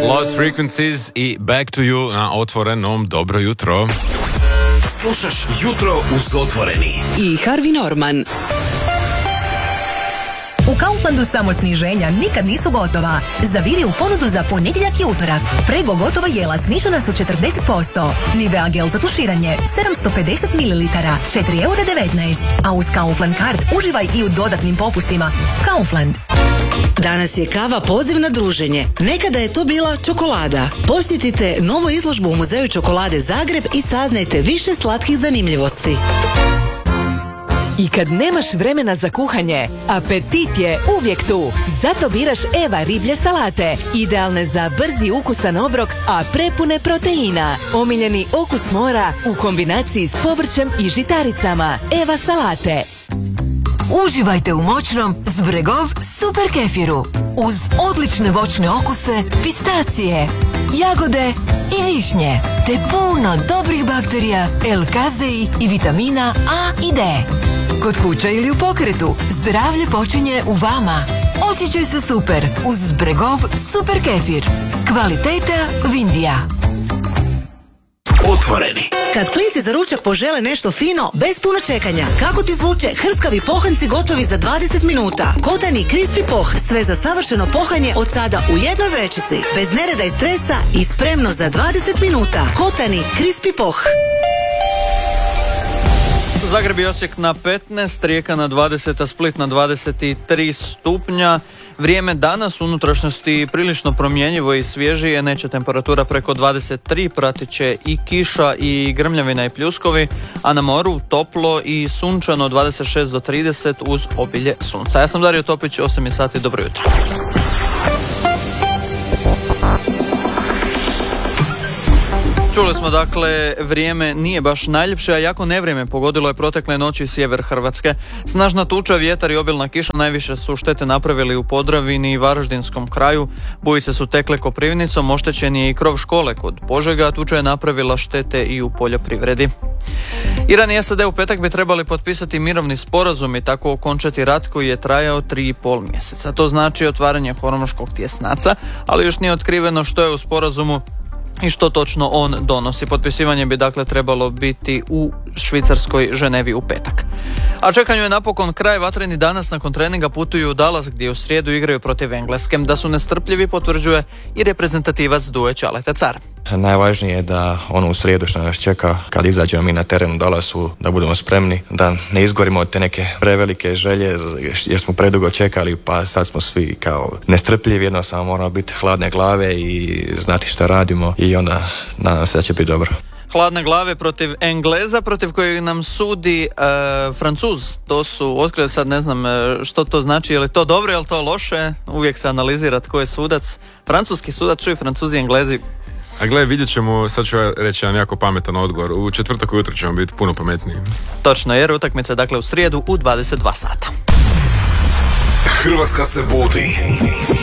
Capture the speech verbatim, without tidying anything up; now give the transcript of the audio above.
Lost Frequencies i Back to You na Otvorenom. Dobro jutro. Slušaš Jutro uz Otvoreni i Harvey Norman. U Kauflandu samo sniženja nikad nisu gotova. Zaviri u ponudu za ponedjeljak i utorak. Prego gotova jela snižena su četrdeset posto. Nivea gel za tuširanje sedamsto pedeset mililitara, četiri eura devetnaest. A uz Kaufland card uživaj i u dodatnim popustima. Kaufland. Danas je kava poziv na druženje. Nekada je to bila čokolada. Posjetite novu izložbu u Muzeju čokolade Zagreb i saznajte više slatkih zanimljivosti. I kad nemaš vremena za kuhanje, apetit je uvijek tu. Zato biraš Eva riblje salate. Idealne za brzi ukusan obrok, a prepune proteina. Omiljeni okus mora u kombinaciji s povrćem i žitaricama. Eva salate. Uživajte u moćnom Zbregov super kefiru. Uz odlične voćne okuse, pistacije, jagode i višnje. Te puno dobrih bakterija, L-kazei i vitamina A i D. Kod kuće ili u pokretu, zdravlje počinje u vama. Osjećaj se super uz Zbregov super kefir. Kvaliteta Vindija. Otvoreni. Kad klinci za ručak požele nešto fino, bez puno čekanja, kako ti zvuče hrskavi pohanci gotovi za dvadeset minuta. Kotani Crispy Poh, sve za savršeno pohanje od sada u jednoj vrećici. Bez nereda i stresa i spremno za dvadeset minuta. Kotani Crispy Poh. Zagreb i Osijek na petnaest, Rijeka na dvadeset, a Split na dvadeset tri stupnja. Vrijeme danas u unutrašnjosti prilično promjenjivo i svježije, neće temperatura preko dvadeset tri, pratit će i kiša i grmljavina i pljuskovi, a na moru toplo i sunčano dvadeset šest do trideset uz obilje sunca. Ja sam Dario Topić, osam je sati, dobro jutro. Čuli smo dakle, vrijeme nije baš najljepše, a jako nevrijeme pogodilo je protekle noći sjever Hrvatske. Snažna tuča, vjetar i obilna kiša najviše su štete napravili u Podravini i Varaždinskom kraju. Bujice su tekle Koprivnicom, oštećen je i krov škole kod Požega, a tuča je napravila štete i u poljoprivredi. Iran i S A D u petak bi trebali potpisati mirovni sporazum i tako okončati rat koji je trajao tri i pol mjeseca. To znači otvaranje Hormuškog tjesnaca, ali još nije otkriveno što je u sporazumu i što točno on donosi. Potpisivanje bi dakle trebalo biti u švicarskoj Ženevi u petak. A čekanju je napokon kraj. Vatreni danas nakon treninga putuju u Dallas gdje u srijedu igraju protiv Engleske. Da su nestrpljivi potvrđuje i reprezentativac Duje Ćaleta Car. Najvažnije je da ono u srijedu što nas čeka kad izađemo mi na teren u Dallasu da budemo spremni, da ne izgorimo od te neke prevelike želje jer smo predugo čekali, pa sad smo svi kao nestrpljivi, jednostavno moramo biti hladne glave i znati što radimo i onda nadam se da će biti dobro. Hladne glave protiv Engleza, protiv kojeg nam sudi e, Francuz. To su, otkrili sad ne znam što to znači, je li to dobro, je li to loše, uvijek se analizira tko je sudac. Francuski sudac, čuj, Francuzi i Englezi. A gle, vidjet ćemo, sad ću reći jedan jako pametan odgovor. U četvrtak ujutro ćemo biti puno pametniji. Točno, jer utakmica dakle u srijedu u dvadeset dva sata. Hrvatska se budi.